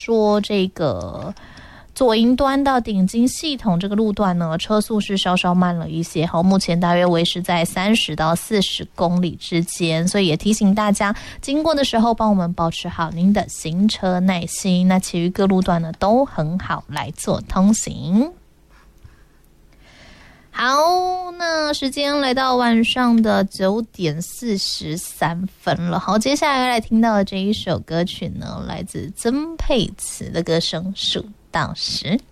说这个左营端到顶金系统这个路段呢，车速是稍稍慢了一些，好，目前大约维持在30到40公里之间，所以也提醒大家经过的时候帮我们保持好您的行车耐心。那其余各路段呢都很好来做通行。好，那时间来到晚上的9点43分了。好，接下来听到的这一首歌曲呢，来自曾沛慈的歌声《数到10》。